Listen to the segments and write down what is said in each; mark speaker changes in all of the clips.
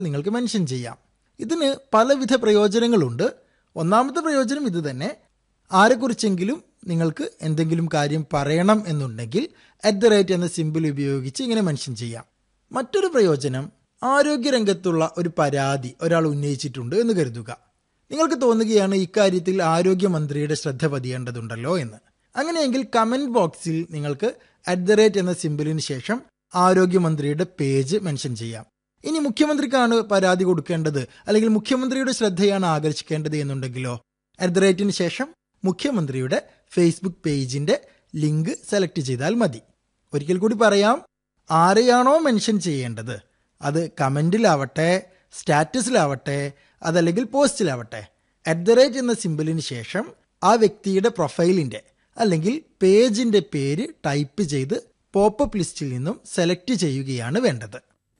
Speaker 1: നിങ്ങൾക്ക് മെൻഷൻ ചെയ്യാം. ഇതിന് പലവിധ പ്രയോജനങ്ങളുണ്ട്. ഒന്നാമത്തെ പ്രയോജനം ഇത് തന്നെ. ആരെക്കുറിച്ചെങ്കിലും നിങ്ങൾക്ക് എന്തെങ്കിലും കാര്യം പറയണം എന്നുണ്ടെങ്കിൽ @ എന്ന സിമ്പിൾ ഉപയോഗിച്ച് ഇങ്ങനെ മെൻഷൻ ചെയ്യാം. മറ്റൊരു പ്രയോജനം, ആരോഗ്യരംഗത്തുള്ള ഒരു പരാതി ഒരാൾ ഉന്നയിച്ചിട്ടുണ്ട് എന്ന് കരുതുക. നിങ്ങൾക്ക് തോന്നുകയാണ് ഇക്കാര്യത്തിൽ ആരോഗ്യമന്ത്രിയുടെ ശ്രദ്ധ പതിയേണ്ടതുണ്ടല്ലോ എന്ന്. അങ്ങനെയെങ്കിൽ കമന്റ് ബോക്സിൽ നിങ്ങൾക്ക് @ എന്ന സിമ്പിളിന് ശേഷം ആരോഗ്യമന്ത്രിയുടെ പേജ് മെൻഷൻ ചെയ്യാം. ഇനി മുഖ്യമന്ത്രിക്കാണ് പരാതി കൊടുക്കേണ്ടത്, അല്ലെങ്കിൽ മുഖ്യമന്ത്രിയുടെ ശ്രദ്ധയാണ് ആകർഷിക്കേണ്ടത് എന്നുണ്ടെങ്കിലോ @ ശേഷം മുഖ്യമന്ത്രിയുടെ ഫേസ്ബുക്ക് പേജിന്റെ ലിങ്ക് സെലക്ട് ചെയ്താൽ മതി. ഒരിക്കൽ കൂടി പറയാം, ആരെയാണോ മെൻഷൻ ചെയ്യേണ്ടത്, അത് കമന്റിലാവട്ടെ, സ്റ്റാറ്റസിലാവട്ടെ, അതല്ലെങ്കിൽ പോസ്റ്റിലാവട്ടെ, @ എന്ന സിമ്പിളിന് ശേഷം ആ വ്യക്തിയുടെ പ്രൊഫൈലിന്റെ അല്ലെങ്കിൽ പേജിന്റെ പേര് ടൈപ്പ് ചെയ്ത് പോപ്പപ്പ് ലിസ്റ്റിൽ നിന്നും സെലക്ട് ചെയ്യുകയാണ് വേണ്ടത്.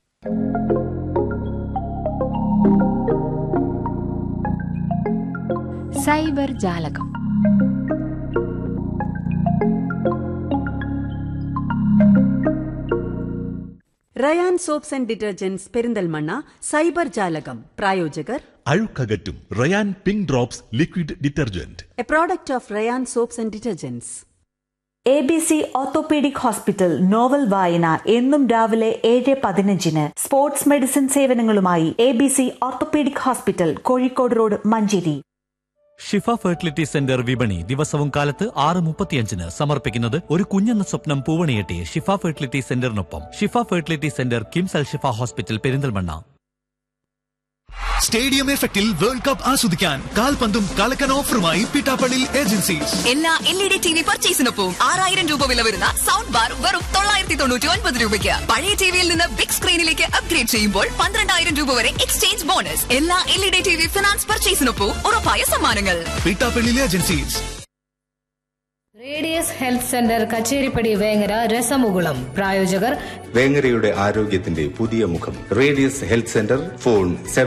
Speaker 2: സൈബർ ജാലകം.
Speaker 3: Ryan soaps and detergents Perinthalmanna cyber ജാലകം. പ്രായോജകർ
Speaker 4: അഴുക്കകറ്റും Ryan pink drops liquid detergent,
Speaker 3: A product of Ryan soaps and detergents.
Speaker 5: ABC orthopaedic hospital novel വായന എന്നും രാവിലെ 7:15. Sports medicine സേവനങ്ങളുമായി ABC orthopaedic hospital, Kozhikode road, Manjeri.
Speaker 6: ഷിഫ ഫെർട്ടിലിറ്റി സെന്റർ വിപണി ദിവസവും കാലത്ത് 6:35 സമർപ്പിക്കുന്നത് ഒരു കുഞ്ഞെന്ന സ്വപ്നം പൂവണിയെട്ടി ഷിഫ ഫെർട്ടിലിറ്റി സെന്ററിനൊപ്പം. ഷിഫ ഫെർട്ടിലിറ്റി സെന്റർ, കിംസ് അൽ ഷിഫ ഹോസ്പിറ്റൽ, പെരിന്തൽമണ്ണ.
Speaker 7: സ്റ്റേഡിയം എഫക്റ്റിൽ വേൾഡ് കപ്പ് ആസ്വദിക്കാൻ കാൽപന്തും കളക്കൻ ഓഫറുമായി പിട്ടാപ്പള്ളി ഏജൻസീസ്.
Speaker 8: എല്ലാ LED TV പർച്ചേസിനൊപ്പം 6000 രൂപ വില വരുന്ന സൗണ്ട് ബാർ വെറും 999 രൂപയ്ക്ക്. പഴയ ടിവിയിൽ നിന്ന് ബിഗ് സ്ക്രീനിലേക്ക് അപ്ഗ്രേഡ് ചെയ്യുമ്പോൾ 12000 രൂപ വരെ എക്സ്ചേഞ്ച് ബോണസ്. എല്ലാ LED TV ഫിനാൻസ് പർച്ചേസിനൊപ്പം ഉറപ്പായ സമ്മാനങ്ങൾ.
Speaker 7: Pittappilly agencies.
Speaker 9: Radius health centre, Kacheripadi, Vengara, രസമുകുളം. പ്രായോജകർ
Speaker 10: വേങ്ങരയുടെ ആരോഗ്യത്തിന്റെ പുതിയ മുഖം. Radius health centre. Phone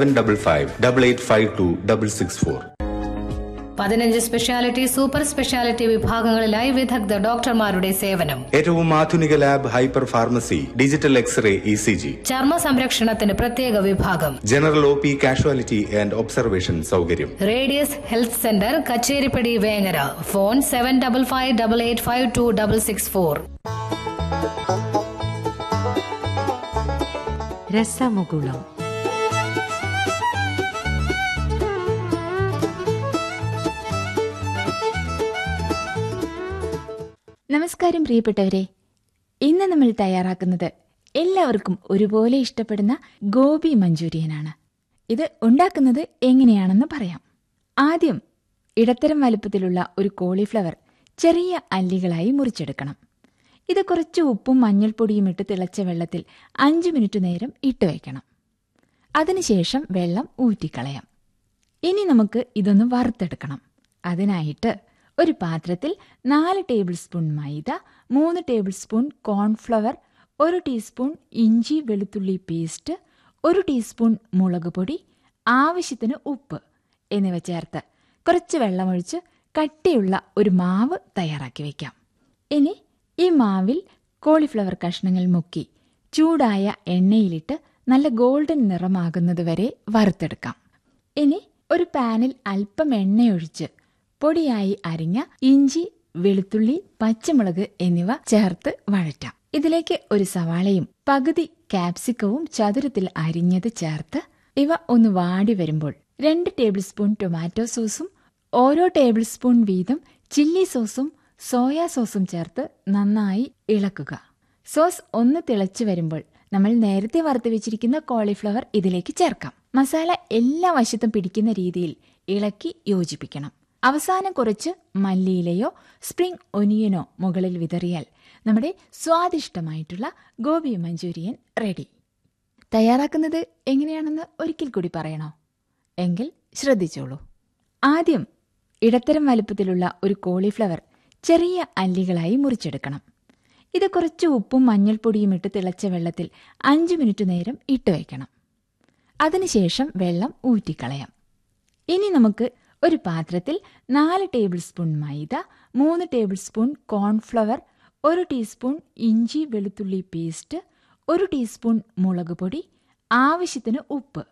Speaker 10: 755588526664.
Speaker 9: 15 speciality, super speciality വിഭാഗങ്ങളിലായി വിദഗ്ധ ഡോക്ടർമാരുടെ സേവനം.
Speaker 10: ഏറ്റവും ആധുനിക lab, hyper pharmacy, digital x-ray, ECG.
Speaker 9: ചർമ്മ സംരക്ഷണത്തിന് പ്രത്യേക വിഭാഗം.
Speaker 10: General OP, casualty and observation സൗകര്യം.
Speaker 9: Radius health centre, Kacheripadi, Vengara. Phone 755588526664.
Speaker 2: രസമുകുളം. നമസ്കാരം പ്രിയപ്പെട്ടവരെ, ഇന്ന് നമ്മൾ തയ്യാറാക്കുന്നത് എല്ലാവർക്കും ഒരുപോലെ ഇഷ്ടപ്പെടുന്ന ഗോബി മഞ്ചൂരിയനാണ്. ഇത് ഉണ്ടാക്കുന്നത് എങ്ങനെയാണെന്ന് പറയാം. ആദ്യം ഇടത്തരം വലുപ്പത്തിലുള്ള ഒരു കോളിഫ്ലവർ ചെറിയ അല്ലികളായി മുറിച്ചെടുക്കണം. ഇത് കുറച്ച് ഉപ്പും മഞ്ഞൾപ്പൊടിയും ഇട്ട് തിളച്ച വെള്ളത്തിൽ 5 മിനിറ്റ് നേരം ഇട്ട് വയ്ക്കണം. അതിനുശേഷം വെള്ളം ഊറ്റിക്കളയാം. ഇനി നമുക്ക് ഇതൊന്ന് വറുത്തെടുക്കണം. അതിനായിട്ട് ഒരു പാത്രത്തിൽ 4 ടേബിൾ സ്പൂൺ മൈദ, 3 ടേബിൾ സ്പൂൺ കോൺഫ്ലവർ, 1 ടീസ്പൂൺ ഇഞ്ചി വെളുത്തുള്ളി പേസ്റ്റ്, 1 ടീസ്പൂൺ മുളക് പൊടി, ആവശ്യത്തിന് ഉപ്പ് എന്നിവ ചേർത്ത് കുറച്ച് വെള്ളമൊഴിച്ച് കട്ടിയുള്ള ഒരു മാവ് തയ്യാറാക്കി വയ്ക്കാം. ഇനി ഈ മാവിൽ കോളിഫ്ലവർ കഷ്ണങ്ങൾ മുക്കി ചൂടായ എണ്ണയിലിട്ട് നല്ല ഗോൾഡൻ നിറമാകുന്നതുവരെ വറുത്തെടുക്കാം. ഇനി ഒരു പാനിൽ അല്പം എണ്ണയൊഴിച്ച് പൊടിയായി അരിഞ്ഞ ഇഞ്ചി, വെളുത്തുള്ളി, പച്ചമുളക് എന്നിവ ചേർത്ത് വഴറ്റാം. ഇതിലേക്ക് ഒരു സവാളയും പകുതി കാപ്സിക്കവും ചതുരത്തിൽ അരിഞ്ഞത് ചേർത്ത് ഇവ ഒന്ന് വാടി വരുമ്പോൾ 2 ടേബിൾ സ്പൂൺ ടൊമാറ്റോ സോസും ഓരോ ടേബിൾ സ്പൂൺ വീതം ചില്ലി സോസും സോയാ സോസും ചേർത്ത് നന്നായി ഇളക്കുക. സോസ് ഒന്ന് തിളച്ചു വരുമ്പോൾ നമ്മൾ നേരത്തെ വറുത്ത് വെച്ചിരിക്കുന്ന കോളിഫ്ലവർ ഇതിലേക്ക് ചേർക്കാം. മസാല എല്ലാ വശത്തും പിടിക്കുന്ന രീതിയിൽ ഇളക്കി യോജിപ്പിക്കണം. അവസാനം കുറച്ച് മല്ലിയിലയോ സ്പ്രിംഗ് ഒനിയനോ മുകളിൽ വിതറിയാൽ നമ്മുടെ സ്വാദിഷ്ടമായിട്ടുള്ള ഗോബി മഞ്ചൂരിയൻ റെഡി. തയ്യാറാക്കുന്നത് എങ്ങനെയാണെന്ന് ഒരിക്കൽ കൂടി പറയണോ? എങ്കിൽ ശ്രദ്ധിച്ചോളൂ. ആദ്യം ഇടത്തരം വലുപ്പത്തിലുള്ള ഒരു കോളിഫ്ലവർ ചെറിയ അല്ലികളായി മുറിച്ചെടുക്കണം. ഇത് കുറച്ച് ഉപ്പും മഞ്ഞൾപ്പൊടിയും ഇട്ട് തിളച്ച വെള്ളത്തിൽ 5 മിനിറ്റ് നേരം ഇട്ട് വയ്ക്കണം. അതിനുശേഷം വെള്ളം ഊറ്റിക്കളയാം. ഇനി നമുക്ക് ഒരു പാത്രത്തിൽ 4 ടേബിൾ സ്പൂൺ മൈദ, 3 ടേബിൾ സ്പൂൺ കോൺഫ്ലവർ, 1 ടീസ്പൂൺ ഇഞ്ചി വെളുത്തുള്ളി പേസ്റ്റ്, 1 ടീസ്പൂൺ മുളക് പൊടി, ആവശ്യത്തിന് ഉപ്പ്,